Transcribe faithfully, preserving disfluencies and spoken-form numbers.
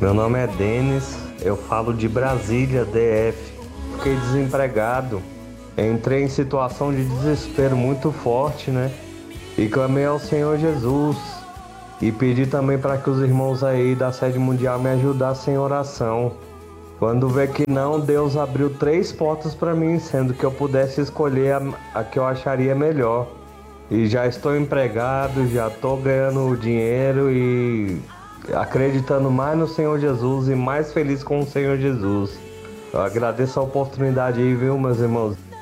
Meu nome é Denis, eu falo de Brasília, D F. Fiquei desempregado, entrei em situação de desespero muito forte, né? E clamei ao Senhor Jesus e pedi também para que os irmãos aí da sede mundial me ajudassem em oração. Quando vê que não, Deus abriu três portas para mim, sendo que eu pudesse escolher a, a que eu acharia melhor. E já estou empregado, já estou ganhando dinheiro e acreditando mais no Senhor Jesus e mais feliz com o Senhor Jesus. Eu agradeço a oportunidade aí, viu, meus irmãos?